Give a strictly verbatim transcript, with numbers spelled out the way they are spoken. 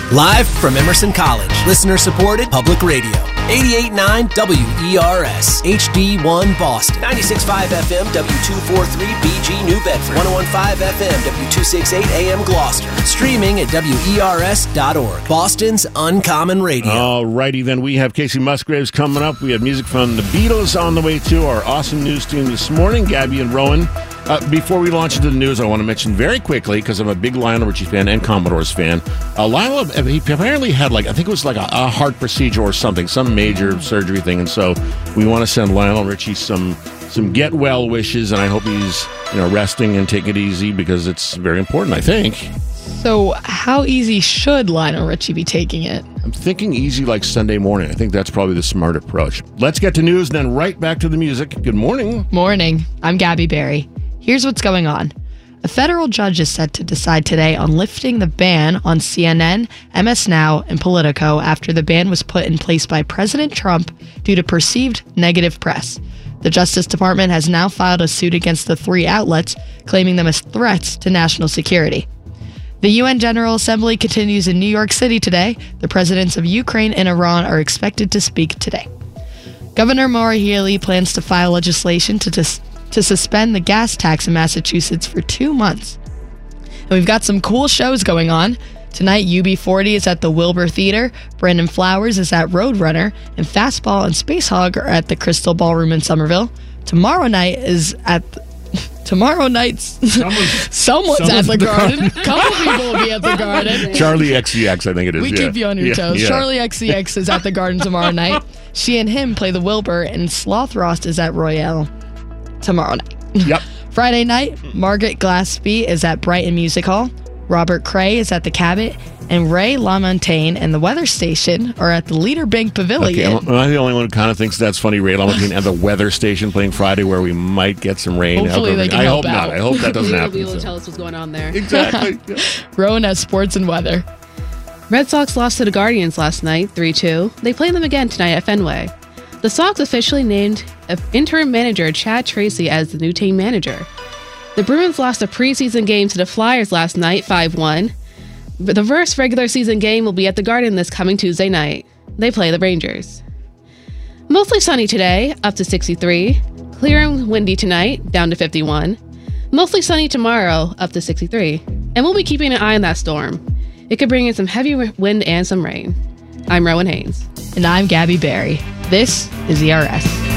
Live from Emerson College, listener-supported public radio. eighty-eight point nine W E R S, H D one Boston. ninety-six point five F M, W two forty-three B G New Bedford. one oh one point five F M, W two sixty-eight A M Gloucester. Streaming at W E R S dot org. Boston's Uncommon Radio. All righty, then we have Casey Musgraves coming up. We have music from the Beatles on the way, too. Our awesome news team this morning, Gabby and Rowan. Uh, before we launch into the news, I want to mention very quickly, because I'm a big Lionel Richie fan and Commodores fan, uh, Lionel, he apparently had, like, I think it was like a, a heart procedure or something, some major surgery thing, and so we want to send Lionel Richie some some get well wishes, and I hope he's, you know, resting and taking it easy, because it's very important, I think. So how easy should Lionel Richie be taking it? I'm thinking easy like Sunday morning. I think that's probably the smart approach. Let's get to news, and then right back to the music. Good morning. Morning. I'm Gabby Berry. Here's what's going on. A federal judge is set to decide today on lifting the ban on C N N, M S Now, and Politico after the ban was put in place by President Trump due to perceived negative press. The Justice Department has now filed a suit against the three outlets, claiming them as threats to national security. The U N General Assembly continues in New York City today. The presidents of Ukraine and Iran are expected to speak today. Governor Maura Healey plans to file legislation to dis- to suspend the gas tax in Massachusetts for two months. And we've got some cool shows going on. Tonight, U B forty is at the Wilbur Theater, Brandon Flowers is at Roadrunner, and Fastball and Space Hog are at the Crystal Ballroom in Somerville. Tomorrow night is at... The, tomorrow night's... Someone's, someone's at the, the Garden. A couple people will be at the Garden. Charlie X C X, I think it is. We yeah. keep you on your yeah, toes. yeah. Charlie X C X is at the Garden tomorrow night. She and him play the Wilbur, and Sloth Rost is at Royale tomorrow night. Yep. Friday night, Margaret Glaspie is at Brighton Music Hall. Robert Cray is at the Cabot. And Ray LaMontagne and the Weather Station are at the Leader Bank Pavilion. Okay, am I the only one who kind of thinks that's funny? Ray LaMontagne and the Weather Station playing Friday, where we might get some rain. Hopefully they can I help hope out. not. I hope that doesn't happen. They'll be able to so. tell us what's going on there. Exactly. Yeah. Rowan has sports and weather. Red Sox lost to the Guardians last night, three two. They play them again tonight at Fenway. The Sox officially named interim manager Chad Tracy as the new team manager. The Bruins lost a preseason game to the Flyers last night, five one. The first regular season game will be at the Garden this coming Tuesday night. They play the Rangers. Mostly sunny today, up to sixty-three. Clear and windy tonight, down to fifty-one. Mostly sunny tomorrow, up to sixty-three. And we'll be keeping an eye on that storm. It could bring in some heavy wind and some rain. I'm Rowan Haynes. And I'm Gabby Berry. This is E R S.